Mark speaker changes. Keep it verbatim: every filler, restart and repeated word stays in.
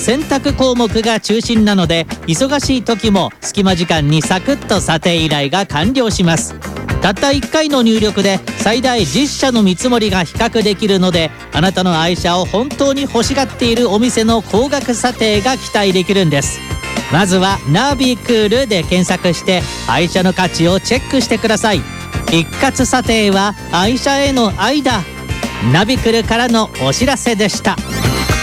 Speaker 1: 選択項目が中心なので、忙しい時も隙間時間にサクッと査定依頼が完了します。たったいっかいの入力で最大じゅっしゃの見積もりが比較できるので、あなたの愛車を本当に欲しがっているお店の高額査定が期待できるんです。まずはナビクールで検索して愛車の価値をチェックしてください。一括査定は愛車への愛だ。ナビクルからのお知らせでした。